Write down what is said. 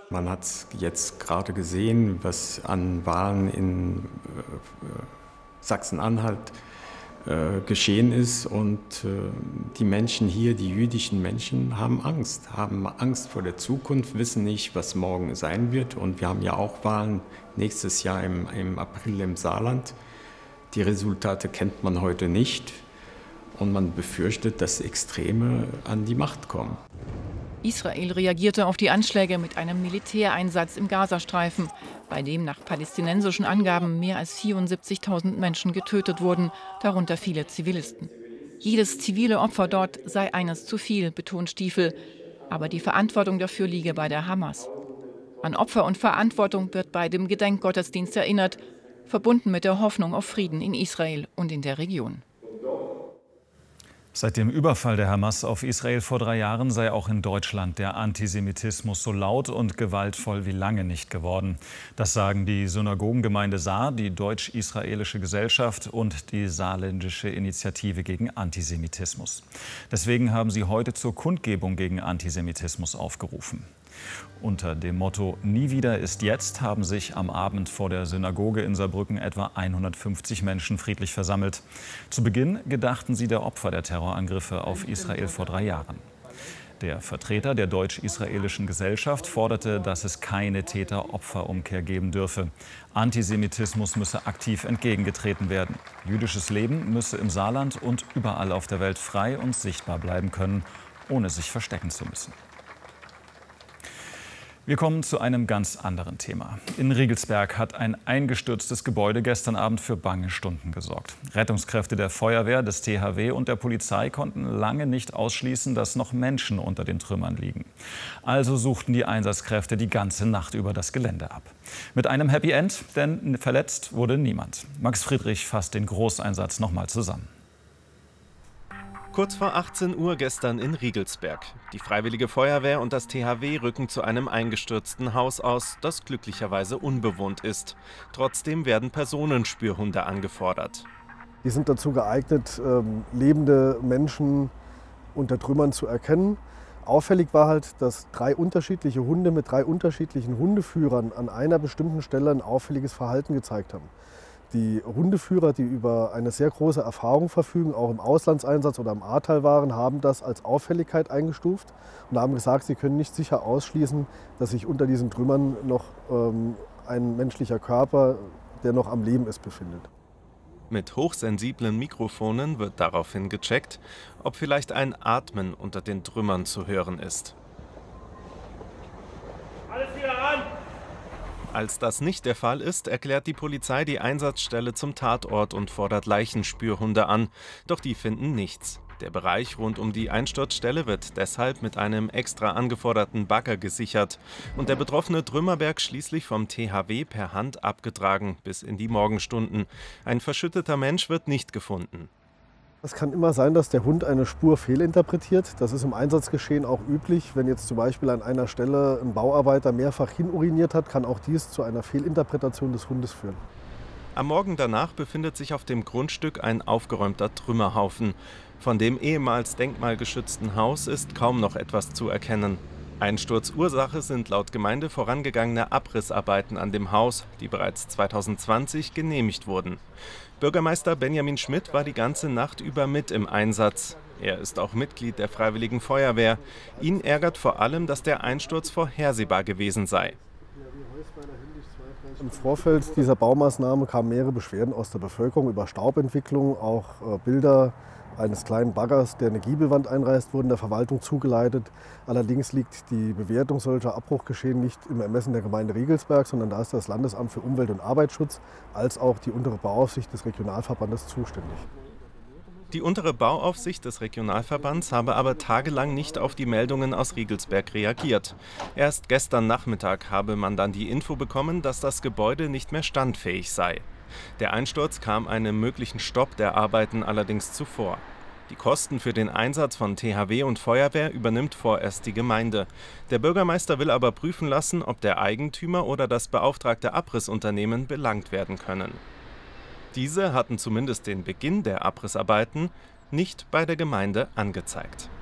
Man hat jetzt gerade gesehen, was an Wahlen in Sachsen-Anhalt geschehen ist. Und die Menschen hier, die jüdischen Menschen, haben Angst vor der Zukunft, wissen nicht, was morgen sein wird. Und wir haben ja auch Wahlen nächstes Jahr im April im Saarland. Die Resultate kennt man heute nicht. Und man befürchtet, dass Extreme an die Macht kommen. Israel reagierte auf die Anschläge mit einem Militäreinsatz im Gazastreifen, bei dem nach palästinensischen Angaben mehr als 74.000 Menschen getötet wurden, darunter viele Zivilisten. Jedes zivile Opfer dort sei eines zu viel, betont Stiefel, aber die Verantwortung dafür liege bei der Hamas. An Opfer und Verantwortung wird bei dem Gedenkgottesdienst erinnert, verbunden mit der Hoffnung auf Frieden in Israel und in der Region. Seit dem Überfall der Hamas auf Israel vor 3 Jahren sei auch in Deutschland der Antisemitismus so laut und gewaltvoll wie lange nicht geworden. Das sagen die Synagogengemeinde Saar, die Deutsch-Israelische Gesellschaft und die Saarländische Initiative gegen Antisemitismus. Deswegen haben sie heute zur Kundgebung gegen Antisemitismus aufgerufen. Unter dem Motto »Nie wieder ist jetzt« haben sich am Abend vor der Synagoge in Saarbrücken etwa 150 Menschen friedlich versammelt. Zu Beginn gedachten sie der Opfer der Terrorangriffe auf Israel vor 3 Jahren. Der Vertreter der Deutsch-Israelischen Gesellschaft forderte, dass es keine Täter-Opfer-Umkehr geben dürfe. Antisemitismus müsse aktiv entgegengetreten werden. Jüdisches Leben müsse im Saarland und überall auf der Welt frei und sichtbar bleiben können, ohne sich verstecken zu müssen. Wir kommen zu einem ganz anderen Thema. In Riegelsberg hat ein eingestürztes Gebäude gestern Abend für bange Stunden gesorgt. Rettungskräfte der Feuerwehr, des THW und der Polizei konnten lange nicht ausschließen, dass noch Menschen unter den Trümmern liegen. Also suchten die Einsatzkräfte die ganze Nacht über das Gelände ab. Mit einem Happy End, denn verletzt wurde niemand. Max Friedrich fasst den Großeinsatz noch mal zusammen. Kurz vor 18 Uhr gestern in Riegelsberg. Die Freiwillige Feuerwehr und das THW rücken zu einem eingestürzten Haus aus, das glücklicherweise unbewohnt ist. Trotzdem werden Personenspürhunde angefordert. Die sind dazu geeignet, lebende Menschen unter Trümmern zu erkennen. Auffällig war halt, dass 3 unterschiedliche Hunde mit 3 unterschiedlichen Hundeführern an einer bestimmten Stelle ein auffälliges Verhalten gezeigt haben. Die Hundeführer, die über eine sehr große Erfahrung verfügen, auch im Auslandseinsatz oder im Ahrtal waren, haben das als Auffälligkeit eingestuft und haben gesagt, sie können nicht sicher ausschließen, dass sich unter diesen Trümmern noch ein menschlicher Körper, der noch am Leben ist, befindet. Mit hochsensiblen Mikrofonen wird daraufhin gecheckt, ob vielleicht ein Atmen unter den Trümmern zu hören ist. Alles wieder an! Als das nicht der Fall ist, erklärt die Polizei die Einsatzstelle zum Tatort und fordert Leichenspürhunde an. Doch die finden nichts. Der Bereich rund um die Einsturzstelle wird deshalb mit einem extra angeforderten Bagger gesichert und der betroffene Trümmerberg schließlich vom THW per Hand abgetragen bis in die Morgenstunden. Ein verschütteter Mensch wird nicht gefunden. Es kann immer sein, dass der Hund eine Spur fehlinterpretiert. Das ist im Einsatzgeschehen auch üblich. Wenn jetzt zum Beispiel an einer Stelle ein Bauarbeiter mehrfach hinuriniert hat, kann auch dies zu einer Fehlinterpretation des Hundes führen. Am Morgen danach befindet sich auf dem Grundstück ein aufgeräumter Trümmerhaufen. Von dem ehemals denkmalgeschützten Haus ist kaum noch etwas zu erkennen. Einsturzursache sind laut Gemeinde vorangegangene Abrissarbeiten an dem Haus, die bereits 2020 genehmigt wurden. Bürgermeister Benjamin Schmidt war die ganze Nacht über mit im Einsatz. Er ist auch Mitglied der Freiwilligen Feuerwehr. Ihn ärgert vor allem, dass der Einsturz vorhersehbar gewesen sei. Im Vorfeld dieser Baumaßnahme kamen mehrere Beschwerden aus der Bevölkerung über Staubentwicklung, auch Bilder eines kleinen Baggers, der eine Giebelwand einreißt, wurden der Verwaltung zugeleitet. Allerdings liegt die Bewertung solcher Abbruchgeschehen nicht im Ermessen der Gemeinde Riegelsberg, sondern da ist das Landesamt für Umwelt- und Arbeitsschutz als auch die untere Bauaufsicht des Regionalverbandes zuständig. Die untere Bauaufsicht des Regionalverbands habe aber tagelang nicht auf die Meldungen aus Riegelsberg reagiert. Erst gestern Nachmittag habe man dann die Info bekommen, dass das Gebäude nicht mehr standfähig sei. Der Einsturz kam einem möglichen Stopp der Arbeiten allerdings zuvor. Die Kosten für den Einsatz von THW und Feuerwehr übernimmt vorerst die Gemeinde. Der Bürgermeister will aber prüfen lassen, ob der Eigentümer oder das beauftragte Abrissunternehmen belangt werden können. Diese hatten zumindest den Beginn der Abrissarbeiten nicht bei der Gemeinde angezeigt.